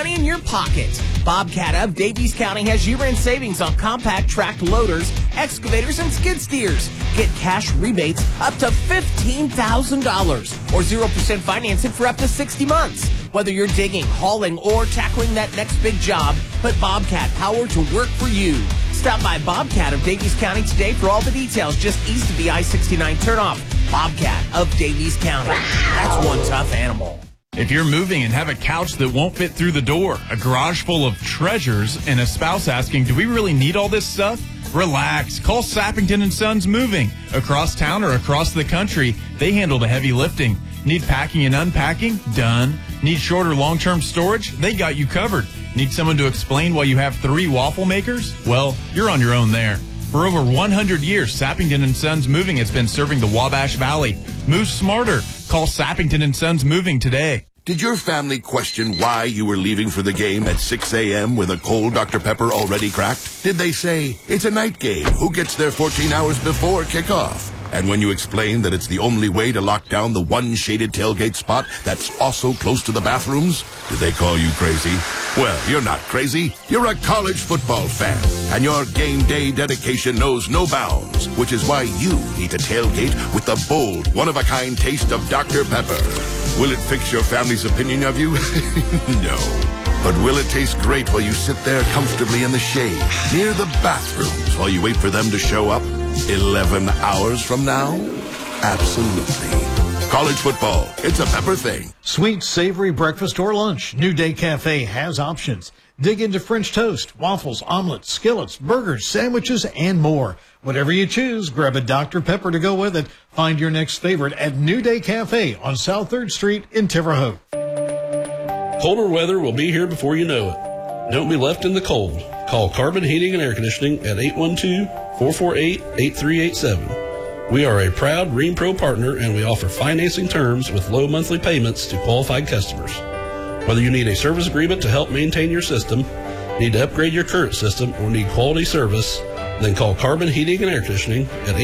money in your pocket. Bobcat of Davies County has year-end savings on compact tracked loaders, excavators, and skid steers. Get cash rebates up to $15,000 or 0% financing for up to 60 months. Whether you're digging, hauling, or tackling that next big job, put Bobcat power to work for you. Stop by Bobcat of Davies County today for all the details just east of the I-69 turnoff. Bobcat of Davies County. That's one tough animal. If you're moving and have a couch that won't fit through the door, a garage full of treasures, and a spouse asking, do we really need all this stuff? Relax. Call Sappington & Sons Moving. Across town or across the country, they handle the heavy lifting. Need packing and unpacking? Done. Need short or long-term storage? They got you covered. Need someone to explain why you have 3 waffle makers? Well, you're on your own there. For over 100 years, Sappington & Sons Moving has been serving the Wabash Valley. Move smarter. Call Sappington & Sons Moving today. Did your family question why you were leaving for the game at 6 a.m. with a cold Dr. Pepper already cracked? Did they say, it's a night game, who gets there 14 hours before kickoff? And when you explained that it's the only way to lock down the one shaded tailgate spot that's also close to the bathrooms, did they call you crazy? Well, you're not crazy. You're a college football fan. And your game day dedication knows no bounds, which is why you need to tailgate with the bold, one-of-a-kind taste of Dr. Pepper. Will it fix your family's opinion of you? No. But will it taste great while you sit there comfortably in the shade, near the bathrooms, while you wait for them to show up 11 hours from now? Absolutely. College football, it's a Pepper thing. Sweet, savory breakfast or lunch. New Day Cafe has options. Dig into French toast, waffles, omelets, skillets, burgers, sandwiches, and more. Whatever you choose, grab a Dr. Pepper to go with it. Find your next favorite at New Day Cafe on South 3rd Street in Terre Haute. Colder weather will be here before you know it. Don't be left in the cold. Call Carbon Heating and Air Conditioning at 812-448-8387. We are a proud Green Pro partner, and we offer financing terms with low monthly payments to qualified customers. Whether you need a service agreement to help maintain your system, need to upgrade your current system, or need quality service, then call Carbon Heating and Air Conditioning at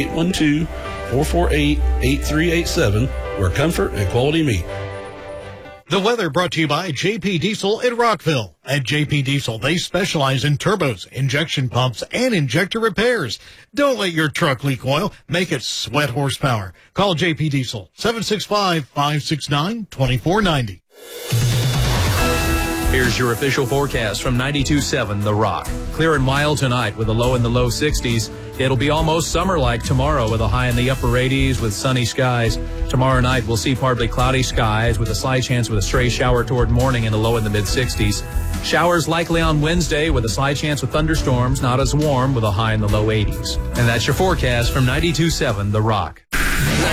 812-448-8387, where comfort and quality meet. The weather brought to you by JP Diesel in Rockville. At JP Diesel, they specialize in turbos, injection pumps, and injector repairs. Don't let your truck leak oil. Make it sweat horsepower. Call JP Diesel, 765-569-2490. Here's your official forecast from 92.7 The Rock. Clear and mild tonight with a low in the low 60s. It'll be almost summer-like tomorrow with a high in the upper 80s with sunny skies. Tomorrow night we'll see partly cloudy skies with a slight chance with a stray shower toward morning and a low in the mid-60s. Showers likely on Wednesday with a slight chance of thunderstorms, not as warm with a high in the low 80s. And that's your forecast from 92.7 The Rock.